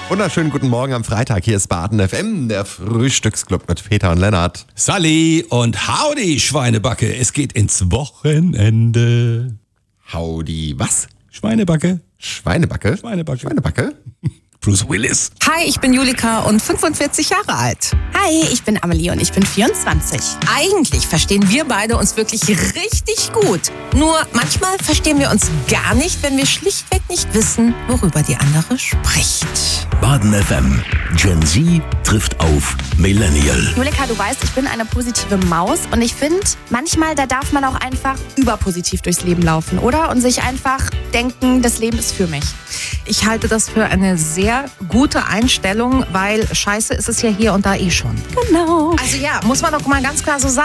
Wunderschönen guten Morgen am Freitag. Hier ist Baden FM, der Frühstücksclub mit Peter und Lennart. Sally und howdy, Schweinebacke. Es geht ins Wochenende. Howdy, was? Schweinebacke. Schweinebacke? Schweinebacke. Schweinebacke? Bruce Willis. Hi, ich bin Julika und 45 Jahre alt. Hi, ich bin Amelie und ich bin 24. Eigentlich verstehen wir beide uns wirklich richtig gut. Nur manchmal verstehen wir uns gar nicht, wenn wir schlichtweg nicht wissen, worüber die andere spricht. Baden FM. Gen Z trifft auf Millennial. Julika, du weißt, ich bin eine positive Maus und ich finde, manchmal da darf man auch einfach überpositiv durchs Leben laufen, oder? Und sich einfach denken, das Leben ist für mich. Ich halte das für eine sehr gute Einstellung, weil Scheiße ist es ja hier und da schon. Genau. Also ja, muss man doch mal ganz klar so sagen.